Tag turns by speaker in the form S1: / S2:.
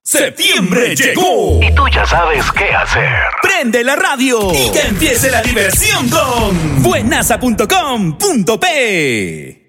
S1: Septiembre llegó
S2: y tú ya sabes qué hacer.
S1: Prende la radio y que empiece la diversión con buenaza.com.p.